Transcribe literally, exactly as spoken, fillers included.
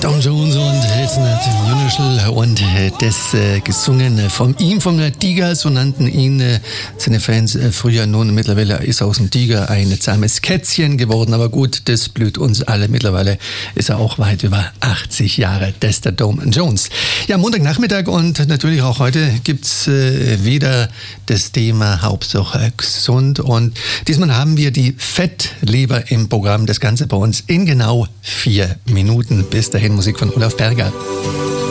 Tom Jones und It's Not Unusual und äh, das äh, gesungen äh, von ihm, vom äh, Tiger, so nannten ihn äh, seine Fans äh, früher. Nun mittlerweile ist aus dem Tiger ein zahmes Kätzchen geworden, aber gut, das blüht uns alle. Mittlerweile ist er auch weit über achtzig Jahre, das ist der Tom Jones. Ja, Montagnachmittag und natürlich auch heute gibt's äh, wieder das Thema Hauptsache gesund und diesmal haben wir die Fettleber im Programm. Das Ganze bei uns in genau vier Minuten. Bis dahin Musik von Olaf Berger.